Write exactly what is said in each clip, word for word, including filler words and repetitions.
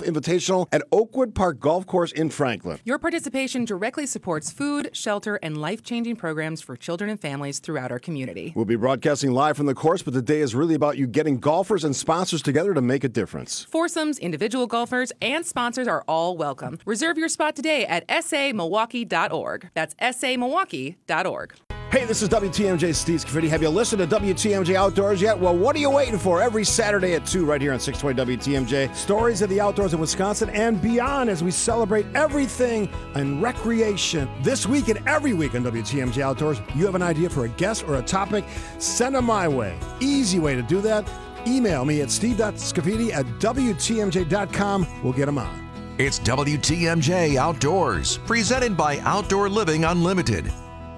Invitational at Oakwood Park Golf Course in Franklin. Your participation directly supports food, shelter, and life-changing programs for children and families throughout our community. We'll be broadcasting live from the course, but the day is really about you getting golfers and sponsors together to make a difference. Foursomes, individual golfers, and sponsors are all welcome. Reserve your spot today at s a milwaukee dot org. That's s a milwaukee dot org. Hey, this is W T M J Steve Scaffidi. Have you listened to W T M J Outdoors yet? Well, what are you waiting for? Every Saturday at two right here on six twenty W T M J. Stories of the outdoors in Wisconsin and beyond as we celebrate everything in recreation. This week and every week on W T M J Outdoors, you have an idea for a guest or a topic, send them my way. Easy way to do that. Email me at steve dot scaffidi at w t m j dot com. We'll get them on. It's W T M J Outdoors, presented by Outdoor Living Unlimited.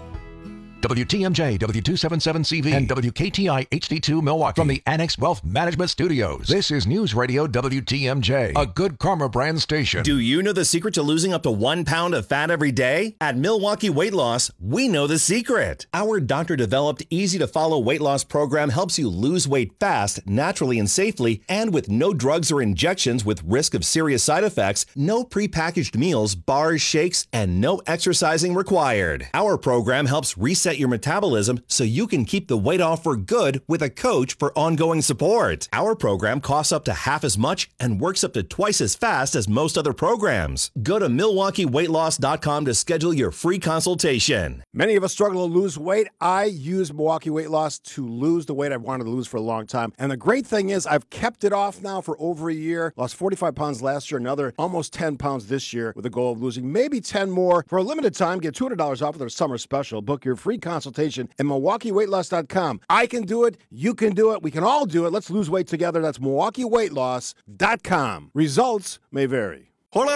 W T M J, W two seventy-seven C V, and W K T I H D two Milwaukee from the Annex Wealth Management Studios. This is News Radio W T M J, a Good Karma brand station. Do you know the secret to losing up to one pound of fat every day? At Milwaukee Weight Loss, we know the secret. Our doctor-developed, easy-to-follow weight loss program helps you lose weight fast, naturally and safely, and with no drugs or injections with risk of serious side effects, no prepackaged meals, bars, shakes, and no exercising required. Our program helps reset your metabolism so you can keep the weight off for good with a coach for ongoing support. Our program costs up to half as much and works up to twice as fast as most other programs. Go to milwaukee weight loss dot com to schedule your free consultation. Many of us struggle to lose weight. I use Milwaukee Weight Loss to lose the weight I've wanted to lose for a long time. And the great thing is I've kept it off now for over a year. Lost forty-five pounds last year, another almost ten pounds this year with a goal of losing maybe ten more. For a limited time, get two hundred dollars off with our summer special. Book your free consultation at milwaukee weight loss dot com. I can do it. You can do it. We can all do it. Let's lose weight together. That's milwaukee weight loss dot com. Results may vary.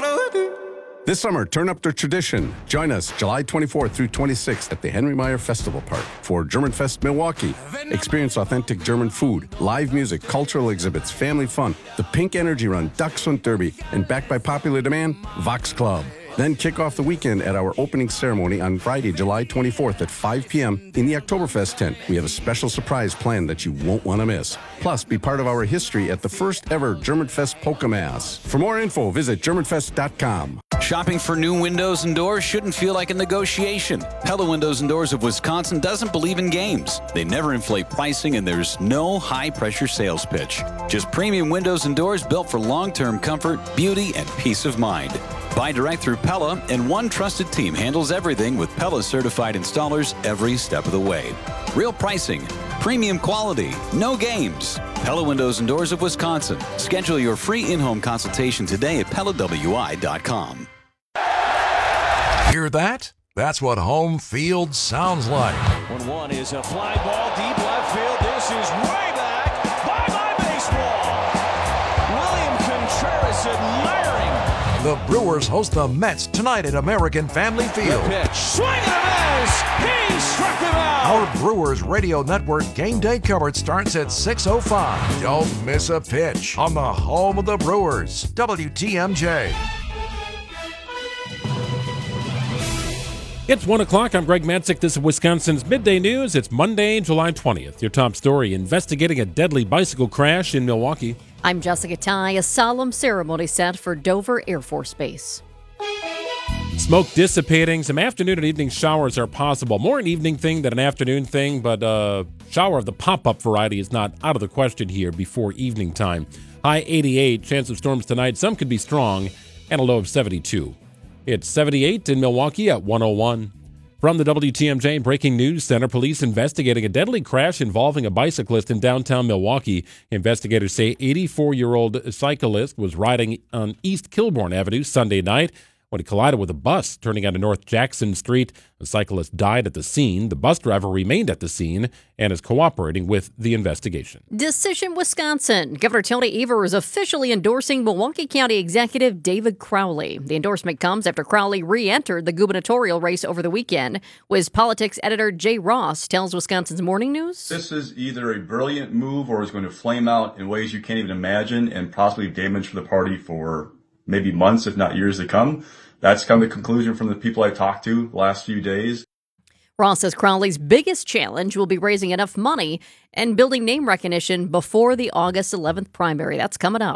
This summer, turn up the tradition. Join us July twenty-fourth through twenty-sixth at the Henry Meyer Festival Park for German Fest Milwaukee. Experience authentic German food, live music, cultural exhibits, family fun, the Pink Energy Run, Dachshund Derby, and backed by popular demand, Vox Club. Then kick off the weekend at our opening ceremony on Friday, July twenty-fourth at five p.m. in the Oktoberfest tent. We have a special surprise planned that you won't want to miss. Plus, be part of our history at the first ever German Fest Polka Mass. For more info, visit german fest dot com. Shopping for new windows and doors shouldn't feel like a negotiation. Pella Windows and Doors of Wisconsin doesn't believe in games. They never inflate pricing, and there's no high-pressure sales pitch. Just premium windows and doors built for long-term comfort, beauty, and peace of mind. Buy direct through Pella, and one trusted team handles everything with Pella certified installers every step of the way. Real pricing, premium quality, no games. Pella Windows and Doors of Wisconsin. Schedule your free in-home consultation today at pella w i dot com. Hear that? That's what home field sounds like. one one is a fly ball deep left field. This is way back. Bye-bye baseball. William Contreras admiring. The Brewers host the Mets tonight at American Family Field. The pitch. Swing and a miss. He struck him out. Our Brewers Radio Network game day coverage starts at six oh five. Don't miss a pitch on the home of the Brewers, W T M J. It's one o'clock. I'm Greg Matzik. This is Wisconsin's Midday News. It's Monday, July twentieth. Your top story, investigating a deadly bicycle crash in Milwaukee. I'm Jessica Ty. A solemn ceremony set for Dover Air Force Base. Smoke dissipating. Some afternoon and evening showers are possible. More an evening thing than an afternoon thing, but a shower of the pop-up variety is not out of the question here before evening time. High eighty-eight. Chance of storms tonight. Some could be strong, and a low of seventy-two. It's seventy-eight in Milwaukee at one oh one. From the W T M J Breaking News Center, police investigating a deadly crash involving a bicyclist in downtown Milwaukee. Investigators say eighty-four-year-old cyclist was riding on East Kilbourne Avenue Sunday night when he collided with a bus turning onto North Jackson Street. The cyclist died at the scene. The bus driver remained at the scene and is cooperating with the investigation. Decision Wisconsin. Governor Tony Evers is officially endorsing Milwaukee County Executive David Crowley. The endorsement comes after Crowley re-entered the gubernatorial race over the weekend. Wiz Politics editor Jay Ross tells Wisconsin's Morning News. This is either a brilliant move or is going to flame out in ways you can't even imagine and possibly damage for the party for maybe months, if not years to come. That's kind of the conclusion from the people I talked to the last few days. Ross says Crowley's biggest challenge will be raising enough money and building name recognition before the August eleventh primary. That's coming up.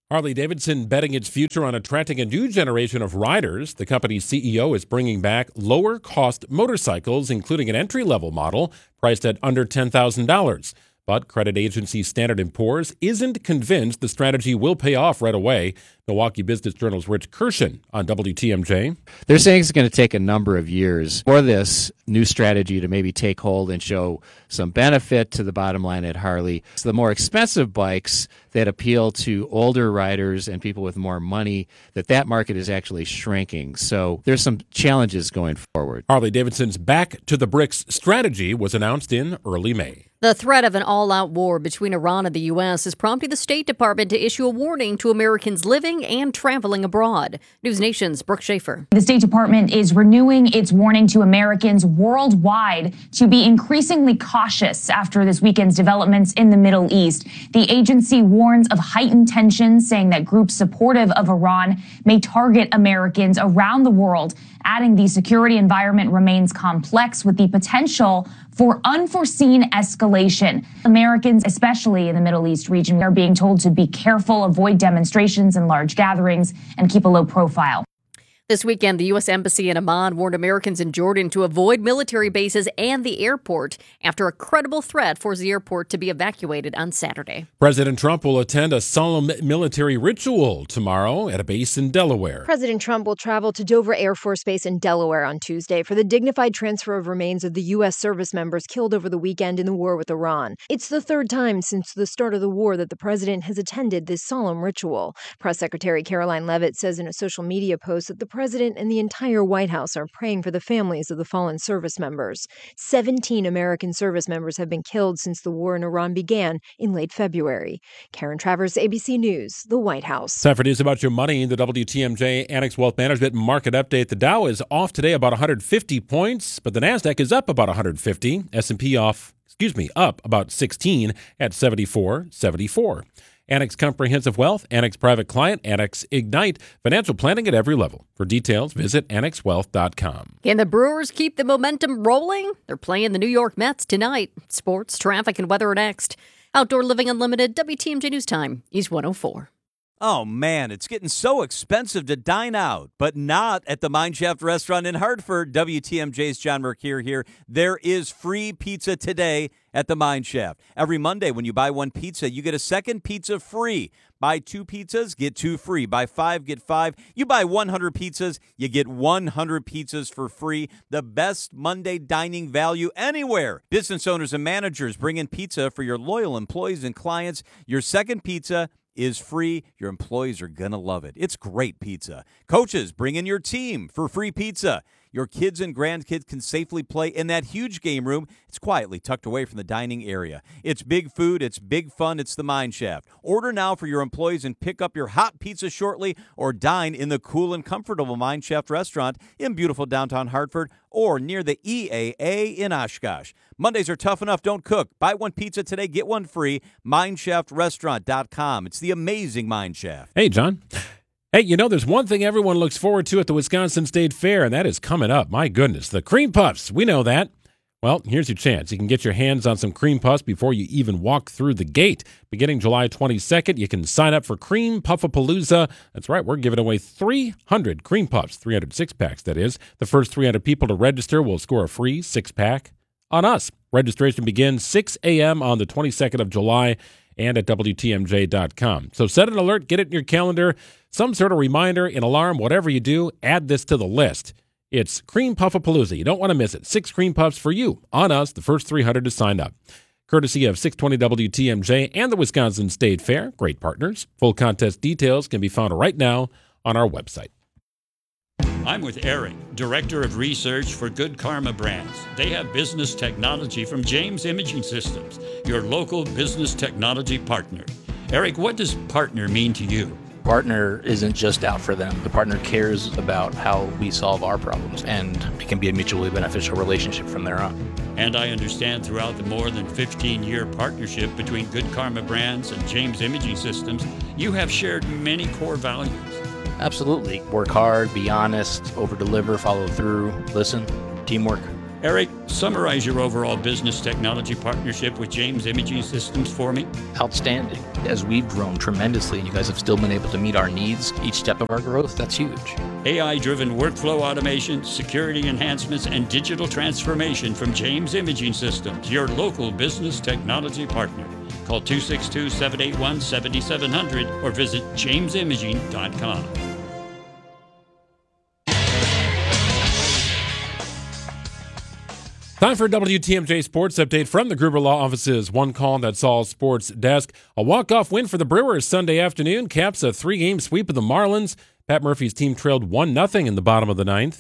Harley-Davidson betting its future on attracting a new generation of riders. The company's C E O is bringing back lower-cost motorcycles, including an entry-level model priced at under ten thousand dollars. But credit agency Standard and Poor's isn't convinced the strategy will pay off right away. Milwaukee Business Journal's Rich Kirshen on W T M J. They're saying it's going to take a number of years for this new strategy to maybe take hold and show some benefit to the bottom line at Harley. So the more expensive bikes that appeal to older riders and people with more money, that that market is actually shrinking. So there's some challenges going forward. Harley-Davidson's Back to the Bricks strategy was announced in early May. The threat of an all-out war between Iran and the U S is prompting the State Department to issue a warning to Americans living and traveling abroad. News Nation's Brooke Schaefer. The State Department is renewing its warning to Americans worldwide to be increasingly cautious after this weekend's developments in the Middle East. The agency warns of heightened tensions, saying that groups supportive of Iran may target Americans around the world, adding the security environment remains complex with the potential for unforeseen escalation. Americans, especially in the Middle East region, are being told to be careful, avoid demonstrations and large gatherings, and keep a low profile. This weekend, the U S Embassy in Amman warned Americans in Jordan to avoid military bases and the airport after a credible threat forced the airport to be evacuated on Saturday. President Trump will attend a solemn military ritual tomorrow at a base in Delaware. President Trump will travel to Dover Air Force Base in Delaware on Tuesday for the dignified transfer of remains of the U S service members killed over the weekend in the war with Iran. It's the third time since the start of the war that the president has attended this solemn ritual. Press Secretary Caroline Leavitt says in a social media post that the president and the entire White House are praying for the families of the fallen service members. seventeen American service members have been killed since the war in Iran began in late February. Karen Travers, A B C News, the White House. Time for news about your money. The W T M J Annex Wealth Management Market Update. The Dow is off today about one hundred fifty points, but the NASDAQ is up about one hundred fifty. S and P off, excuse me, up about sixteen at seventy-four seventy-four. Annex Comprehensive Wealth, Annex Private Client, Annex Ignite, financial planning at every level. For details, visit annex wealth dot com. Can the Brewers keep the momentum rolling? They're playing the New York Mets tonight. Sports, traffic, and weather are next. Outdoor Living Unlimited, W T M J News Time, East one oh four. Oh, man, it's getting so expensive to dine out, but not at the Mineshaft Restaurant in Hartford. W T M J's John Mercure here. There is free pizza today at the Mineshaft. Every Monday when you buy one pizza, you get a second pizza free. Buy two pizzas, get two free. Buy five, get five. You buy one hundred pizzas, you get one hundred pizzas for free. The best Monday dining value anywhere. Business owners and managers bring in pizza for your loyal employees and clients. Your second pizza is free. Your employees are going to love it. It's great pizza. Coaches, bring in your team for free pizza. Your kids and grandkids can safely play in that huge game room. It's quietly tucked away from the dining area. It's big food. It's big fun. It's the Mineshaft. Order now for your employees and pick up your hot pizza shortly, or dine in the cool and comfortable Mineshaft restaurant in beautiful downtown Hartford or near the E A A in Oshkosh. Mondays are tough enough. Don't cook. Buy one pizza today, get one free. mineshaft restaurant dot com. It's the amazing Mineshaft. Hey, John. Hey, you know, there's one thing everyone looks forward to at the Wisconsin State Fair, and that is coming up. My goodness, the cream puffs. We know that. Well, here's your chance. You can get your hands on some cream puffs before you even walk through the gate. Beginning July twenty-second, you can sign up for Cream Puffapalooza. That's right, we're giving away three hundred cream puffs, three hundred six-packs, that is. The first three hundred people to register will score a free six-pack on us. Registration begins six a.m. on the twenty-second of July and at W T M J dot com. So set an alert, get it in your calendar, some sort of reminder, an alarm, whatever you do, add this to the list. It's Cream Puffapalooza. You don't want to miss it. Six cream puffs for you on us, the first three hundred to sign up. Courtesy of six twenty W T M J and the Wisconsin State Fair. Great partners. Full contest details can be found right now on our website. I'm with Eric, Director of Research for Good Karma Brands. They have business technology from James Imaging Systems, your local business technology partner. Eric, what does partner mean to you? Partner isn't just out for them. The partner cares about how we solve our problems, and it can be a mutually beneficial relationship from there on. And I understand throughout the more than fifteen-year partnership between Good Karma Brands and James Imaging Systems, you have shared many core values. Absolutely. Work hard, be honest, over-deliver, follow through, listen, teamwork. Eric, summarize your overall business technology partnership with James Imaging Systems for me. Outstanding. As we've grown tremendously and you guys have still been able to meet our needs each step of our growth, that's huge. A I-driven workflow automation, security enhancements, and digital transformation from James Imaging Systems, your local business technology partner. Call two six two, seven eight one, seven seven zero zero or visit james imaging dot com. Time for a W T M J Sports Update from the Gruber Law Office's One Call That's All Sports Desk. A walk-off win for the Brewers Sunday afternoon caps a three-game sweep of the Marlins. Pat Murphy's team trailed one nothing in the bottom of the ninth.